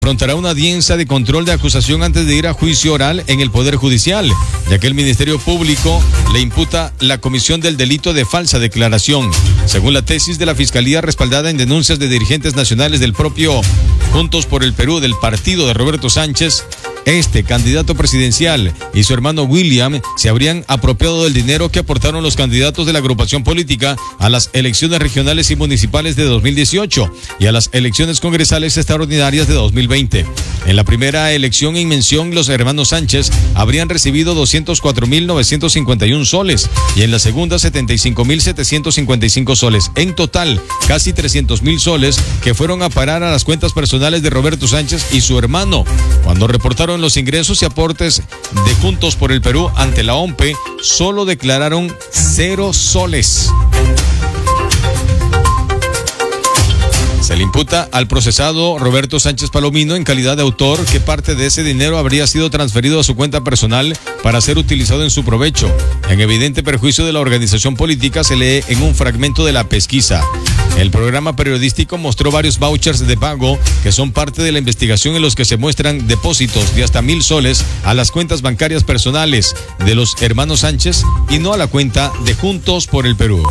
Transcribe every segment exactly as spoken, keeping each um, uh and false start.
afrontará una audiencia de control de acusación antes de ir a juicio oral en el Poder Judicial, ya que el Ministerio Público le imputa la comisión del delito de falsa declaración. Según la tesis de la Fiscalía respaldada en denuncias de dirigentes nacionales del propio Juntos por el Perú del partido de Roberto Sánchez, este candidato presidencial y su hermano William se habrían apropiado del dinero que aportaron los candidatos de la agrupación política a las elecciones regionales y municipales de dos mil dieciocho y a las elecciones congresales extraordinarias de dos mil veinte. En la primera elección en mención, los hermanos Sánchez habrían recibido doscientos cuatro mil novecientos cincuenta y uno soles y en la segunda setenta y cinco mil setecientos cincuenta y cinco soles. En total, casi trescientos mil soles que fueron a parar a las cuentas personales de Roberto Sánchez y su hermano. Cuando reportaron los ingresos y aportes de Juntos por el Perú ante la O M P, solo declararon cero soles. Se le imputa al procesado Roberto Sánchez Palomino en calidad de autor que parte de ese dinero habría sido transferido a su cuenta personal para ser utilizado en su provecho. En evidente perjuicio de la organización política, se lee en un fragmento de la pesquisa. El programa periodístico mostró varios vouchers de pago que son parte de la investigación en los que se muestran depósitos de hasta mil soles a las cuentas bancarias personales de los hermanos Sánchez y no a la cuenta de Juntos por el Perú.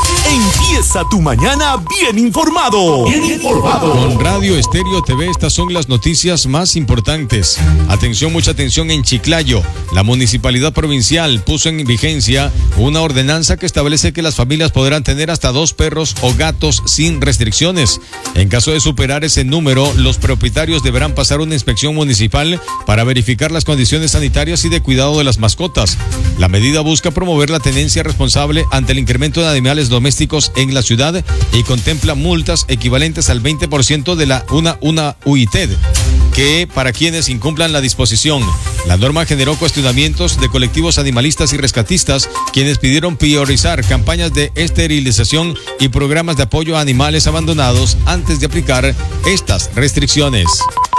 Empieza tu mañana bien informado. Bien informado. Con Radio Estéreo T V, estas son las noticias más importantes. Atención, mucha atención en Chiclayo. La municipalidad provincial puso en vigencia una ordenanza que establece que las familias podrán tener hasta dos perros o gatos sin restricciones. En caso de superar ese número, los propietarios deberán pasar una inspección municipal para verificar las condiciones sanitarias y de cuidado de las mascotas. La medida busca promover la tenencia responsable ante el incremento de animales domésticos en la ciudad y contempla multas equivalentes al veinte por ciento de la una, una U I T E D, que para quienes incumplan la disposición. La norma generó cuestionamientos de colectivos animalistas y rescatistas, quienes pidieron priorizar campañas de esterilización y programas de apoyo a animales abandonados antes de aplicar estas restricciones.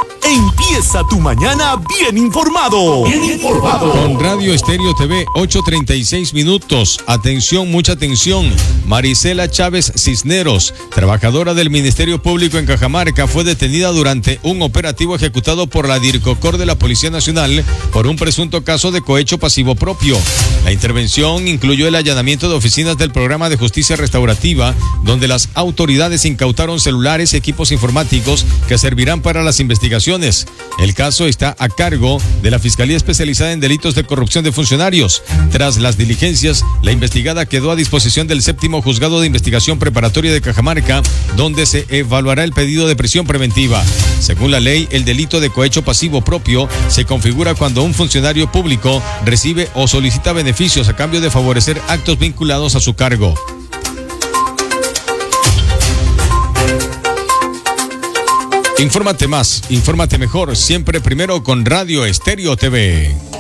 Empieza tu mañana bien informado. Bien informado. Con Radio Estéreo T V, ocho treinta y seis minutos. Atención, mucha atención. Marisela Chávez Cisneros, trabajadora del Ministerio Público en Cajamarca, fue detenida durante un operativo ejecutado por la DIRCOCOR de la Policía Nacional por un presunto caso de cohecho pasivo propio. La intervención incluyó el allanamiento de oficinas del Programa de Justicia Restaurativa, donde las autoridades incautaron celulares y equipos informáticos que servirán para las investigaciones. El caso está a cargo de la Fiscalía Especializada en Delitos de Corrupción de Funcionarios. Tras las diligencias, la investigada quedó a disposición del séptimo Juzgado de Investigación Preparatoria de Cajamarca, donde se evaluará el pedido de prisión preventiva. Según la ley, el delito de cohecho pasivo propio se configura cuando un funcionario público recibe o solicita beneficios a cambio de favorecer actos vinculados a su cargo. Infórmate más, infórmate mejor, siempre primero con Radio Estéreo T V.